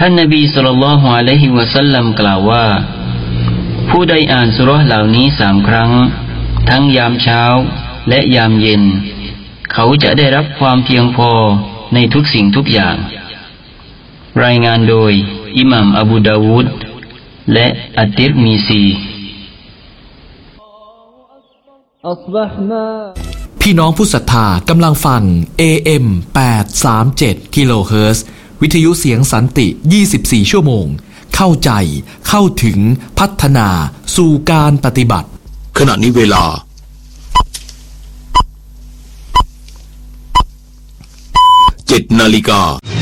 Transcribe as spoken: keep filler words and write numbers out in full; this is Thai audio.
ท่านนบีศ็อลลัลลอฮุอะลัยฮิวะซัลลัมกล่าวว่าผู้ใดอ่านสุเราะห์เหล่านี้สามครั้งทั้งยามเช้าและยามเย็นเขาจะได้รับความเพียงพอในทุกสิ่งทุกอย่างรายงานโดยอิหม่ามอบูดาวูดและอัตติรมีซีพี่น้องผู้ศรัทธากำลังฟัง เอ เอ็ม แปดร้อยสามสิบเจ็ด กิโลเฮิรตซ์วิทยุเสียงสันติยี่สิบสี่ชั่วโมงเข้าใจเข้าถึงพัฒนาสู่การปฏิบัติขณะนี้เวลาเจ็ดนาฬิกา